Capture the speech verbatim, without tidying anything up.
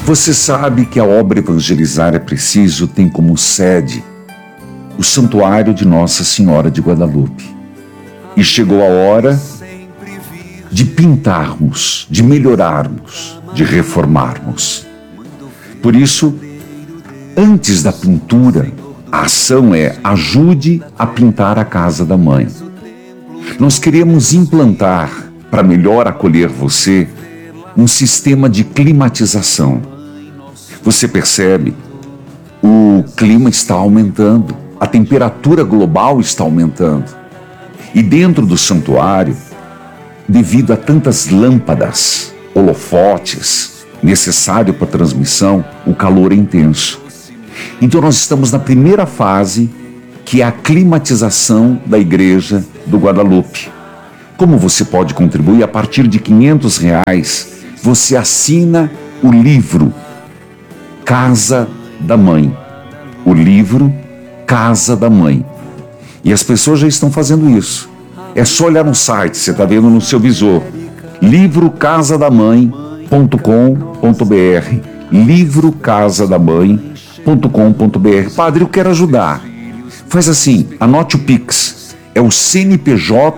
Você sabe que a obra Evangelizar é Preciso tem como sede o Santuário de Nossa Senhora de Guadalupe. E chegou a hora de pintarmos, de melhorarmos, de reformarmos. Por isso, antes da pintura, a ação é ajude a pintar a casa da mãe. Nós queremos implantar, para melhor acolher você, um sistema de climatização. Você percebe? O clima está aumentando, a temperatura global está aumentando. E dentro do santuário, devido a tantas lâmpadas, holofotes, necessário para a transmissão, o calor é intenso. Então nós estamos na primeira fase, que é a climatização da Igreja do Guadalupe. Como você pode contribuir? A partir de quinhentos reais, você assina o livro Casa da Mãe. O livro Casa da Mãe. E as pessoas já estão fazendo isso. É só olhar no site, você está vendo no seu visor. livro casa da mãe ponto com ponto br. livro casa da mãe ponto com ponto br. Padre, eu quero ajudar. Faz assim, anote o Pix. É o C N P J